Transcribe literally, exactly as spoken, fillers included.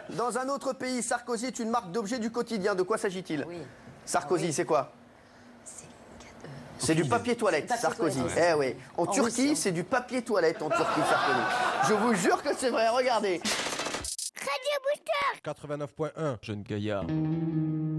Dans un autre pays, Sarkozy est une marque d'objets du quotidien. De quoi s'agit-il? Oui. Sarkozy, Ah oui. c'est quoi? C'est C'est du papier toilette, Papier Sarkozy. toilette, Eh oui. En, En Turquie, Russie, hein. c'est du papier toilette en Turquie, Sarkozy. Je vous jure que c'est vrai, regardez. quatre-vingt-neuf point un, Jeune Gaillard.